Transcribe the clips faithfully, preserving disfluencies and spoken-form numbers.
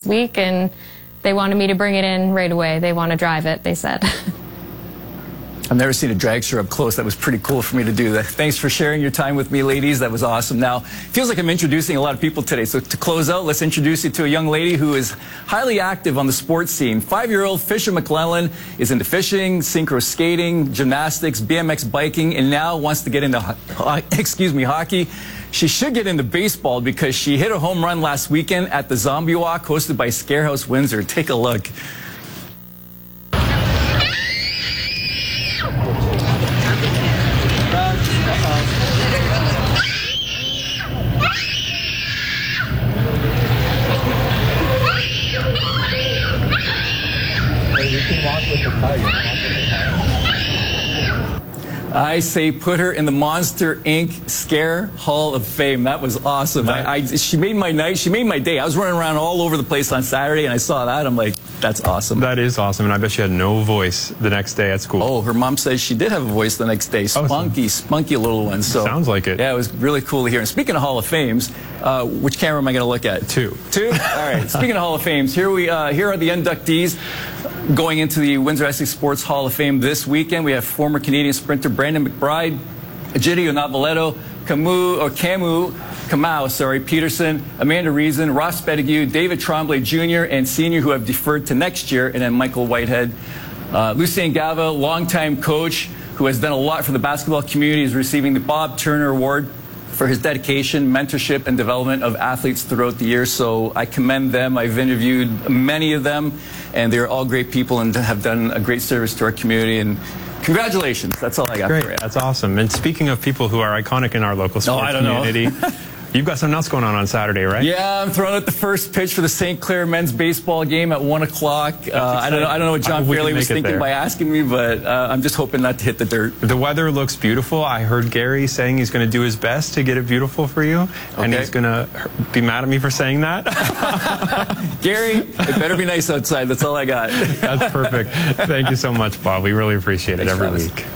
week, and they wanted me to bring it in right away. They want to drive it, they said. I've never seen a dragster up close. That was pretty cool for me to do that. Thanks for sharing your time with me, ladies. That was awesome. Now, it feels like I'm introducing a lot of people today. So to close out, let's introduce you to a young lady who is highly active on the sports scene. Five-year-old Fisher McClellan is into fishing, synchro skating, gymnastics, B M X biking, and now wants to get into, excuse me, hockey. She should get into baseball because she hit a home run last weekend at the Zombie Walk hosted by Scarehouse Windsor. Take a look. I say put her in the Monster Incorporated Scare Hall of Fame. That was awesome. I, I, she made my night. She made my day. I was running around all over the place on Saturday, and I saw that. I'm like, that's awesome. That is awesome, and I bet she had no voice the next day at school. Oh, her mom says she did have a voice the next day. Spunky, spunky little one. So sounds like it. Yeah, it was really cool to hear. And speaking of Hall of Fames, uh, which camera am I going to look at? Two. Two? All right. Speaking of Hall of Fames, here we uh, here are the inductees going into the Windsor-Essex Sports Hall of Fame this weekend. We have former Canadian sprinter Brandon McBride, Egidio Noveletto, Camus, or Camus, Kamau, sorry, Peterson, Amanda Reason, Ross Pettigrew, David Tremblay Junior and Senior, who have deferred to next year, and then Michael Whitehead. Uh, Lucien Gava, longtime coach who has done a lot for the basketball community, is receiving the Bob Turner Award for his dedication, mentorship, and development of athletes throughout the year. So I commend them. I've interviewed many of them, and they're all great people and have done a great service to our community. And congratulations. That's all I got Great. for you. That's awesome. And speaking of people who are iconic in our local sports oh, I don't community, know. you've got something else going on on Saturday, right? Yeah, I'm throwing out the first pitch for the Saint Clair men's baseball game at one o'clock. Uh, I don't know. I don't know what John Fairley was thinking by asking me, but uh, I'm just hoping not to hit the dirt. The weather looks beautiful. I heard Gary saying he's going to do his best to get it beautiful for you, okay. and he's going to be mad at me for saying that. Gary, it better be nice outside. That's all I got. That's perfect. Thank you so much, Bob. We really appreciate Thanks, it every Travis. week.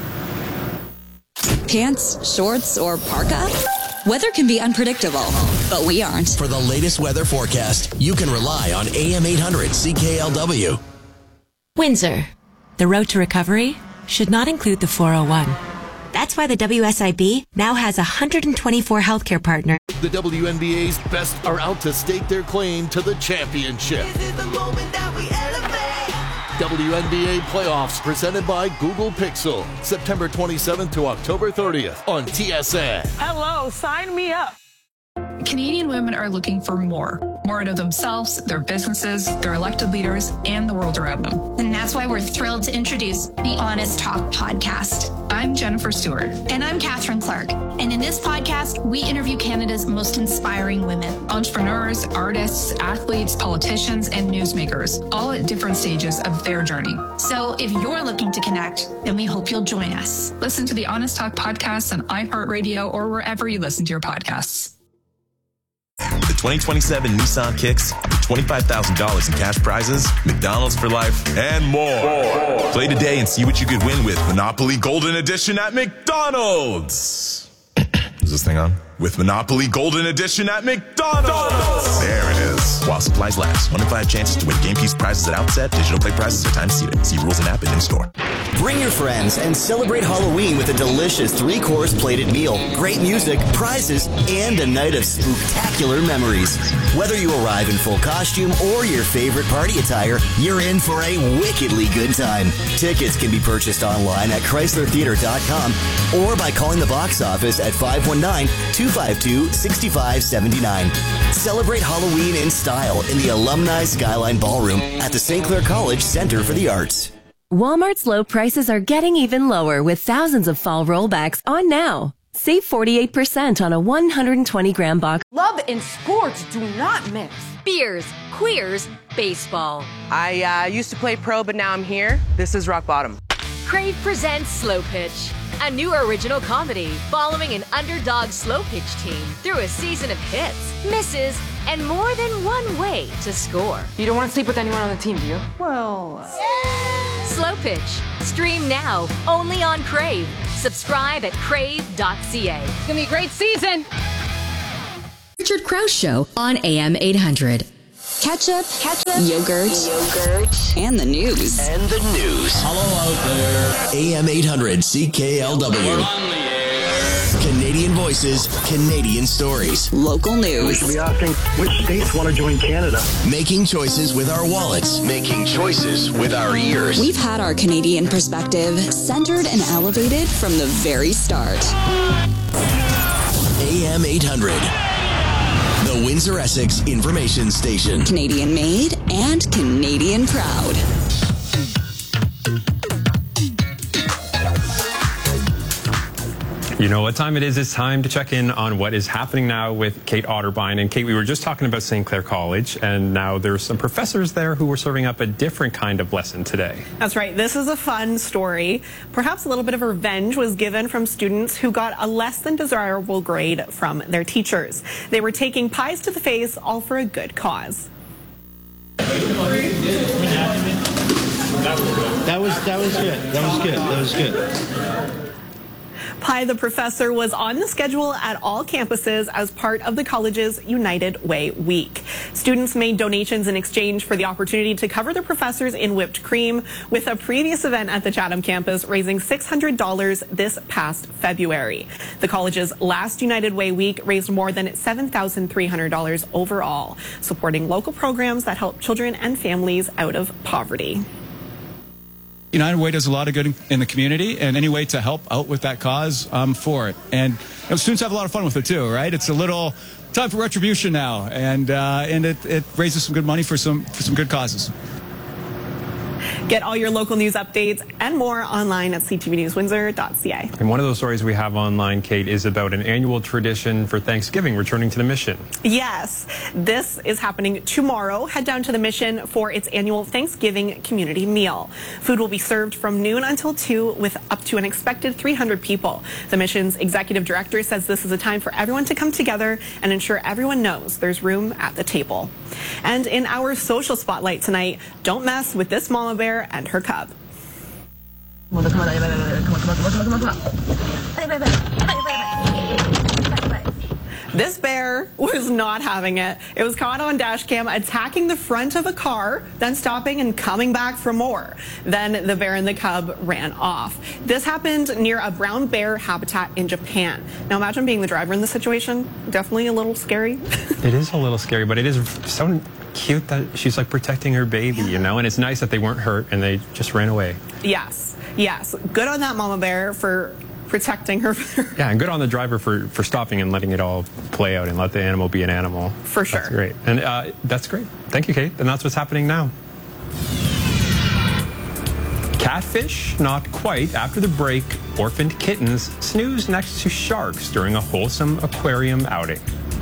Pants, shorts, or parka? Weather can be unpredictable, but we aren't. For the latest weather forecast, you can rely on A M eight hundred C K L W. Windsor. The road to recovery should not include the four oh one. That's why the W S I B now has one hundred twenty-four healthcare partners. The W N B A's best are out to stake their claim to the championship. This is the moment that we elevate. W N B A playoffs presented by Google Pixel, September twenty-seventh to October thirtieth on T S N. Hello, sign me up. Canadian women are looking for more. More out of themselves, their businesses, their elected leaders, and the world around them. And that's why we're thrilled to introduce the Honest Talk podcast. I'm Jennifer Stewart. And I'm Catherine Clark. And in this podcast, we interview Canada's most inspiring women. Entrepreneurs, artists, athletes, politicians, and newsmakers, all at different stages of their journey. So if you're looking to connect, then we hope you'll join us. Listen to the Honest Talk podcast on iHeartRadio or wherever you listen to your podcasts. The twenty twenty-seven Nissan Kicks, twenty-five thousand dollars in cash prizes, McDonald's for life, and more. more. Play today and see what you could win with Monopoly Golden Edition at McDonald's. Is this thing on? With Monopoly Golden Edition at McDonald's. There it is. While supplies last. One in five chances to win game piece prizes at outset. Digital play prizes are time seated. See rules and app and in store. Bring your friends and celebrate Halloween with a delicious three-course plated meal, great music, prizes, and a night of spooktacular memories. Whether you arrive in full costume or your favorite party attire, you're in for a wickedly good time. Tickets can be purchased online at Chrysler Theater dot com or by calling the box office at five one nine, two five two, six five seven nine. Celebrate Halloween in style in the Alumni Skyline Ballroom at the Saint Clair College Center for the Arts. Walmart's low prices are getting even lower with thousands of fall rollbacks on now. Save forty-eight percent on a one hundred twenty gram box. Love and sports do not mix. Beers, queers, baseball. I uh, used to play pro, but now I'm here. This is rock bottom. Crave presents Slow Pitch, a new original comedy following an underdog slow pitch team through a season of hits, misses, and more than one way to score. You don't want to sleep with anyone on the team, do you? Well... Uh... Slow Pitch. Stream now, only on Crave. Subscribe at crave dot c a. It's going to be a great season. Richard Krause Show on A M eight hundred. Ketchup, ketchup, yogurt, yogurt, and the news. And the news. Hello out there. A M eight hundred C K L W. We're on the air. Canadian voices, Canadian stories. Local news. We should be asking which states want to join Canada. Making choices with our wallets. Making choices with our ears. We've had our Canadian perspective centered and elevated from the very start. A M eight hundred. The Windsor-Essex Information Station. Canadian made and Canadian proud. You know what time it is? It's time to check in on what is happening now with Kate Otterbein. And Kate, we were just talking about Saint Clair College, and now there's some professors there who were serving up a different kind of lesson today. That's right. This is a fun story. Perhaps a little bit of revenge was given from students who got a less than desirable grade from their teachers. They were taking pies to the face, all for a good cause. That was that was good. That was good. That was good. Pie the Professor was on the schedule at all campuses as part of the college's United Way Week. Students made donations in exchange for the opportunity to cover their professors in whipped cream, with a previous event at the Chatham campus raising six hundred dollars this past February. The college's last United Way Week raised more than seven thousand three hundred dollars overall, supporting local programs that help children and families out of poverty. United Way does a lot of good in the community, and any way to help out with that cause, I'm for it. And you know, students have a lot of fun with it too, right? It's a little time for retribution now, and uh, and it, it raises some good money for some for some good causes. Get all your local news updates and more online at c t v news windsor dot c a. And one of those stories we have online, Kate, is about an annual tradition for Thanksgiving, returning to the Mission. Yes, this is happening tomorrow. Head down to the Mission for its annual Thanksgiving community meal. Food will be served from noon until two with up to an expected three hundred people. The Mission's executive director says this is a time for everyone to come together and ensure everyone knows there's room at the table. And in our social spotlight tonight, don't mess with this mama bear and her cub. This bear was not having it. It was caught on dash cam attacking the front of a car, then stopping and coming back for more. Then the bear and the cub ran off. This happened near a brown bear habitat in Japan. Now imagine being the driver in this situation. Definitely a little scary. It is a little scary, but it is so cute that she's like protecting her baby, you know, and it's nice that they weren't hurt and they just ran away. Yes, yes. Good on that mama bear for protecting her. Yeah, and good on the driver for, for stopping and letting it all play out and let the animal be an animal. For sure. That's great. And uh, that's great. Thank you, Kate. And that's what's happening now. Catfish? Not quite. After the break, orphaned kittens snooze next to sharks during a wholesome aquarium outing.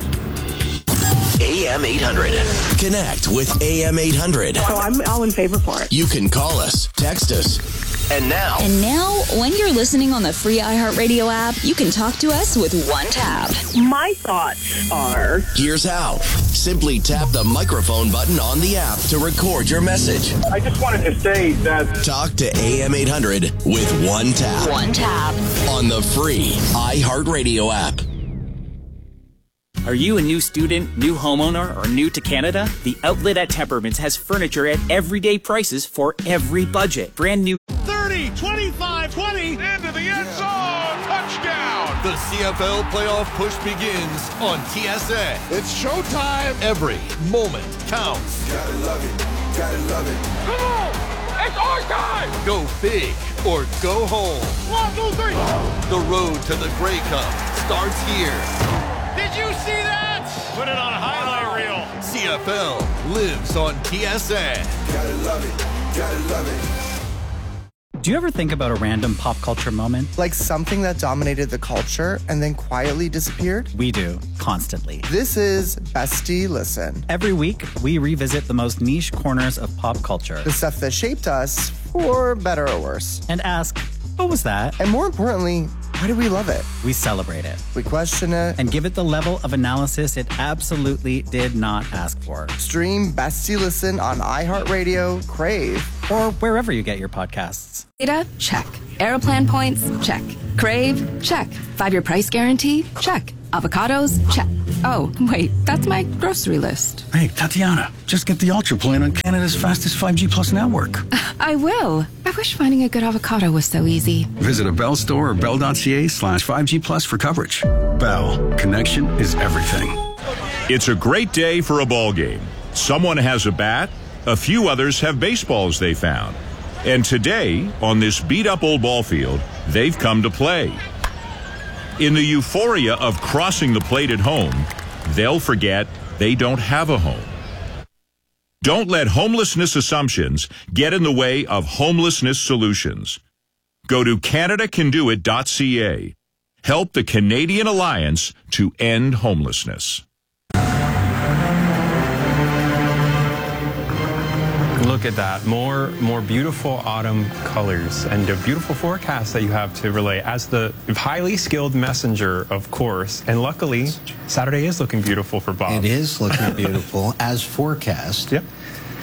A M eight hundred. Connect with A M eight hundred. So I'm all in favor for it. You can call us, text us. And now. And now, when you're listening on the free iHeartRadio app, you can talk to us with one tap. My thoughts are... Here's how. Simply tap the microphone button on the app to record your message. I just wanted to say that... Talk to A M eight hundred with one tap. One tap. On the free iHeartRadio app. Are you a new student, new homeowner, or new to Canada? The Outlet at Temperments has furniture at everyday prices for every budget. Brand new thirty, twenty-five, twenty, into the end zone, touchdown! The C F L playoff push begins on T S A. It's showtime! Every moment counts. Gotta love it, gotta love it. Come on! It's our time! Go big or go home. One, two, three! The road to the Grey Cup starts here. Did you see that? Put it on a highlight reel. C F L lives on T S A. Gotta love it, gotta love it. Do you ever think about a random pop culture moment? Like something that dominated the culture and then quietly disappeared? We do, constantly. This is Bestie Listen. Every week, we revisit the most niche corners of pop culture. The stuff that shaped us, for better or worse. And ask, what was that? And more importantly, why do we love it? We celebrate it. We question it. And give it the level of analysis it absolutely did not ask for. Stream Bestie Listen on iHeartRadio, Crave, or wherever you get your podcasts. Data? Check. Aeroplan points? Check. Crave? Check. Five-year price guarantee? Check. Avocados? Check. Oh, wait, that's my grocery list. Hey, Tatiana, just get the Ultra plan on Canada's fastest five G Plus network. I will. I wish finding a good avocado was so easy. Visit a Bell store or bell.ca slash 5G Plus for coverage. Bell, connection is everything. It's a great day for a ball game. Someone has a bat, a few others have baseballs they found. And today, on this beat-up old ball field, they've come to play. In the euphoria of crossing the plate at home, they'll forget they don't have a home. Don't let homelessness assumptions get in the way of homelessness solutions. Go to Canada Can Do It dot C A. Help the Canadian Alliance to end homelessness. Look at that. More more beautiful autumn colors and a beautiful forecast that you have to relay as the highly skilled messenger, of course. And luckily, Saturday is looking beautiful for Bob. It is looking beautiful as forecast. Yep.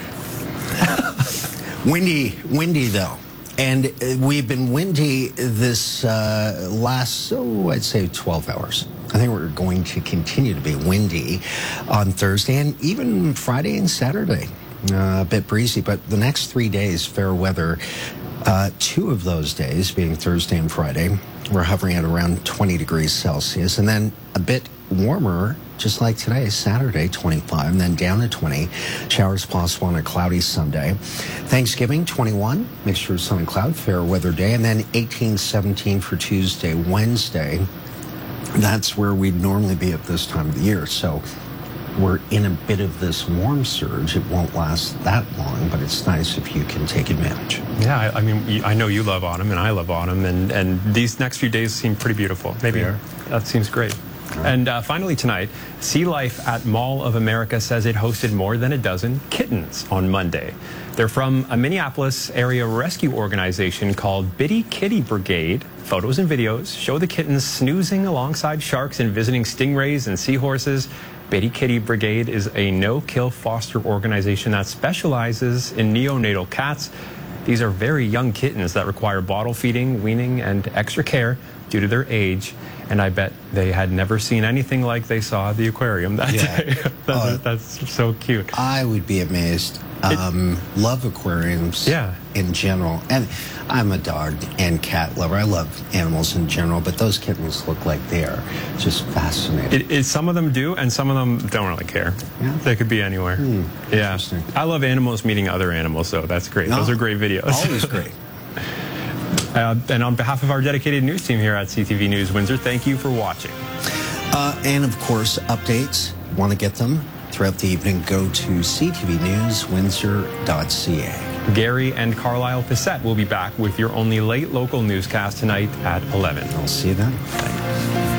windy, windy though. And we've been windy this uh, last, oh, I'd say twelve hours. I think we're going to continue to be windy on Thursday and even Friday and Saturday. Uh, a bit breezy, but the next three days, fair weather. Uh, two of those days, being Thursday and Friday, we're hovering at around twenty degrees Celsius, and then a bit warmer, just like today, Saturday, twenty-five, and then down to twenty. Showers possible on a cloudy Sunday. Thanksgiving, twenty-one, mixture of sun and cloud, fair weather day, and then eighteen, seventeen for Tuesday, Wednesday. That's where we'd normally be at this time of the year, so we're in a bit of this warm surge. It won't last that long, but it's nice if you can take advantage. Yeah, I, I mean, I know you love autumn, and I love autumn, and, and these next few days seem pretty beautiful. Maybe Fair. That seems great. And uh, finally tonight, Sea Life at Mall of America says it hosted more than a dozen kittens on Monday. They're from a Minneapolis area rescue organization called Bitty Kitty Brigade. Photos and videos show the kittens snoozing alongside sharks and visiting stingrays and seahorses. Bitty Kitty Brigade is a no-kill foster organization that specializes in neonatal cats. These are very young kittens that require bottle feeding, weaning, and extra care due to their age. And I bet they had never seen anything like they saw at the aquarium that Yeah. day. that's, Uh, that's so cute. I would be amazed. Um, love aquariums Yeah. in general. And I'm a dog and cat lover. I love animals in general, but those kittens look like they are just fascinating. It, it, some of them do, and some of them don't really care. Yeah. They could be anywhere. Hmm, yeah. I love animals meeting other animals, so that's great. No, Those are great videos. Always great. uh, and on behalf of our dedicated news team here at C T V News Windsor, thank you for watching. Uh, and of course, updates. Want to get them throughout the evening? Go to C T V News Windsor dot C A. Gary and Carlisle Pissette will be back with your only late local newscast tonight at eleven. I'll see you then. Thanks.